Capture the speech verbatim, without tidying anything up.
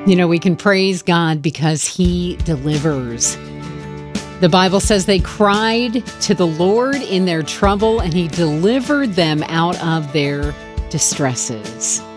You know, we can praise God because He delivers. The Bible says they cried to the Lord in their trouble, and He delivered them out of their distresses.